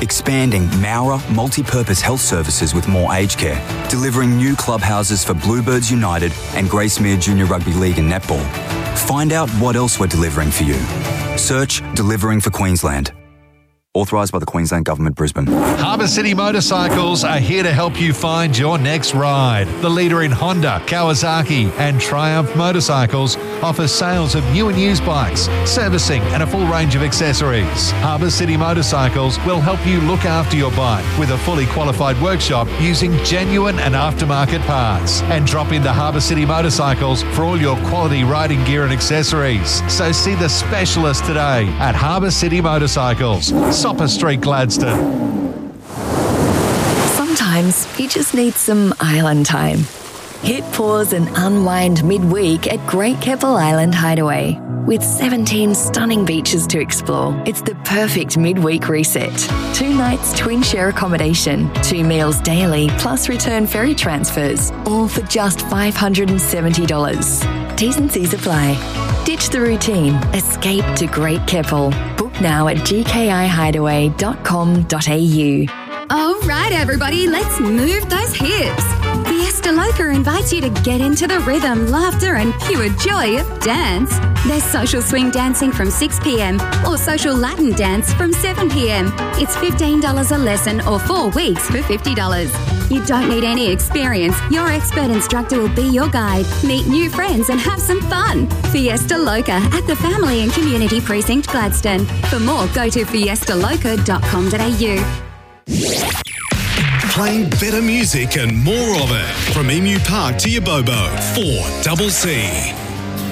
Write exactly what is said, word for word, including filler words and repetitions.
Expanding Maurer Multi-Purpose Health Services with more aged care. Delivering new clubhouses for Bluebirds United and Gracemere Junior Rugby League and Netball. Find out what else we're delivering for you. Search Delivering for Queensland. Authorised by the Queensland Government, Brisbane. Harbour City Motorcycles are here to help you find your next ride. The leader in Honda, Kawasaki and Triumph motorcycles offers sales of new and used bikes, servicing and a full range of accessories. Harbour City Motorcycles will help you look after your bike with a fully qualified workshop using genuine and aftermarket parts. And drop into Harbour City Motorcycles for all your quality riding gear and accessories. So see the specialist today at Harbour City Motorcycles, Sopper Street, Gladstone. Sometimes you just need some island time. Hit pause and unwind midweek at Great Keppel Island Hideaway. With seventeen stunning beaches to explore, it's the perfect midweek reset. Two nights twin share accommodation, two meals daily, plus return ferry transfers, all for just five hundred seventy dollars. T's and C's apply. Ditch the routine. Escape to Great Keppel. Book now at g k i hideaway dot com dot a u. All right, everybody, let's move those hips. Fiesta Loca invites you to get into the rhythm, laughter and pure joy of dance. There's social swing dancing from six p.m. or social Latin dance from seven p.m. It's fifteen dollars a lesson or four weeks for fifty dollars. You don't need any experience. Your expert instructor will be your guide. Meet new friends and have some fun. Fiesta Loca at the Family and Community Precinct, Gladstone. For more, go to fiesta loca dot com dot a u. Playing better music and more of it. From Emu Park to Yabobo. four double C.